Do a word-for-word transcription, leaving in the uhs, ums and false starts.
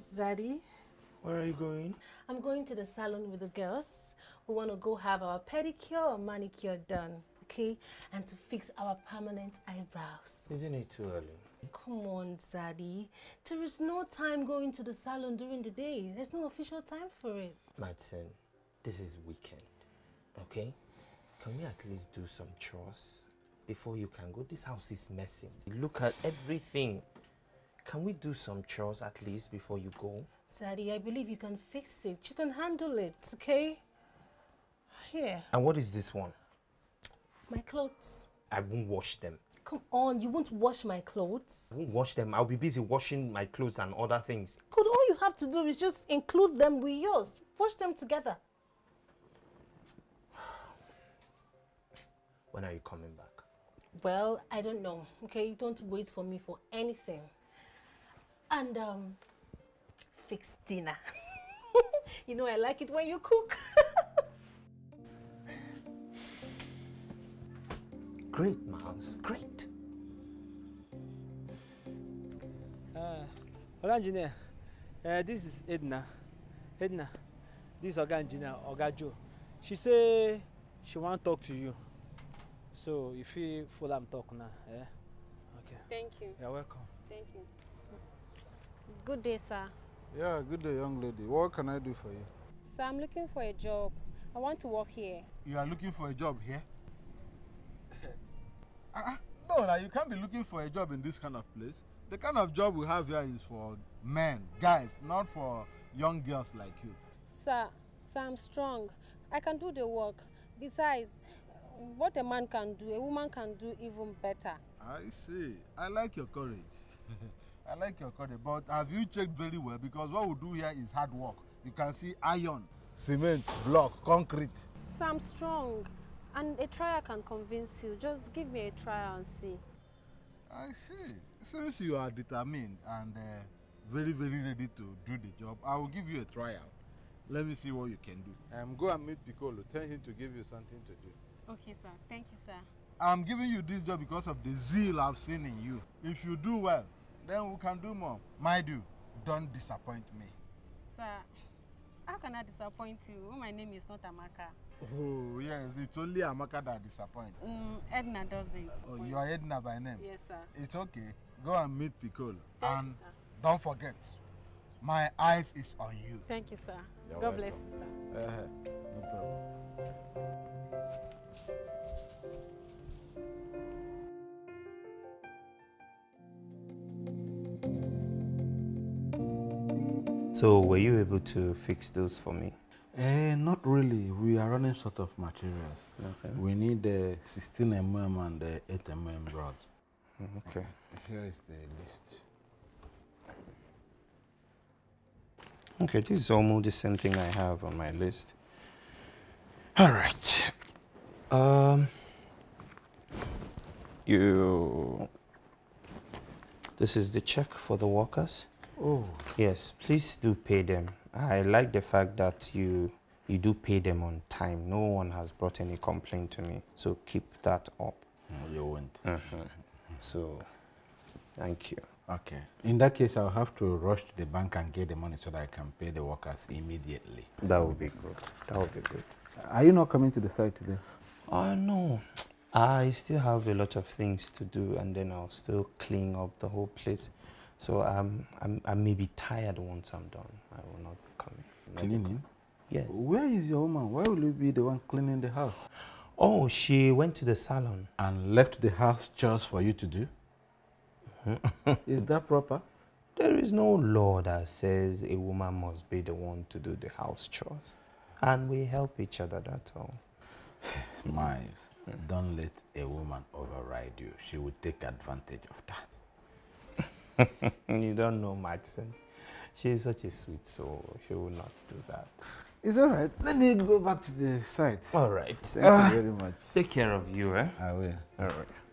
Zaddy. Where are you going? I'm going to the salon with the girls. We want to go have our pedicure or manicure done, okay? And to fix our permanent eyebrows. Isn't it too early? Come on, Zaddy. There is no time going to the salon during the day. There's no official time for it. Madsen, this is weekend, okay? Can we at least do some chores before you can go? This house is messy. Look at everything. Can we do some chores at least before you go? Zaddy, I believe you can fix it. You can handle it, okay? Here. And what is this one? My clothes. I won't wash them. Come on, you won't wash my clothes? I won't wash them. I'll be busy washing my clothes and other things. Good, all you have to do is just include them with yours. Wash them together. When are you coming back? Well, I don't know, okay? Don't wait for me for anything. And, um, fix dinner. You know I like it when you cook. Great, Miles, great. Uh, Oga Engineer, uh, this is Edna. Edna, this is Oga Engineer, Oga Joe. She say she want to talk to you. So if you follow am talk now, eh? Okay. Thank you. You're welcome. Thank you. Good day, sir. Yeah, good day, young lady. What can I do for you? Sir, I'm looking for a job. I want to work here. You are looking for a job here? uh, no, now you can't be looking for a job in this kind of place. The kind of job we have here is for men, guys, not for young girls like you. Sir, sir, I'm strong. I can do the work. Besides, what a man can do, a woman can do even better. I see. I like your courage. I like your courage, but have you checked very well? Because what we do here is hard work. You can see iron, cement, block, concrete. Sir, I'm strong, and a trial can convince you. Just give me a trial and see. I see. Since you are determined and uh, very, very ready to do the job, I will give you a trial. Let me see what you can do. Um, go and meet Piccolo. Tell him to give you something to do. Okay, sir. Thank you, sir. I'm giving you this job because of the zeal I've seen in you. If you do well, then we can do more. Mind you, don't disappoint me. Sir, how can I disappoint you? Oh, my name is not Amaka. Oh, yes, it's only Amaka that disappoints. Mm, Edna does it. Oh, you are Edna by name? Yes, sir. It's okay. Go and meet Piccolo. Thank and you, sir. Don't forget, my eyes is on you. Thank you, sir. You're God welcome. bless you, sir. Uh, no problem. So were you able to fix those for me? Uh, not really. We are running short of materials. Okay. We need the sixteen millimeter and the eight millimeter rods. Okay. Here is the list. Okay, this is almost the same thing I have on my list. All right. Um, you. This is the check for the workers. Oh. Yes, please do pay them. I like the fact that you you do pay them on time. No one has brought any complaint to me, so keep that up. No, you won't. Mm-hmm. So, thank you. Okay. In that case, I'll have to rush to the bank and get the money so that I can pay the workers immediately. That would be good. That would be good. Are you not coming to the site today? Oh, no. I still have a lot of things to do, and then I'll still clean up the whole place. So um, I'm, I may be tired once I'm done. I will not be coming. Cleaning? Yes. Where is your woman? Why will you be the one cleaning the house? Oh, she went to the salon. And left the house just for you to do? Is that proper? There is no law that says a woman must be the one to do the house chores. And we help each other, that's all. Miles, mm. Don't let a woman override you. She will take advantage of that. You don't know Madsen. She is such a sweet soul. She will not do that. It's all right. Let me go back to the site. All right. Thank uh, you very much. Take care of you, eh? I will. All right.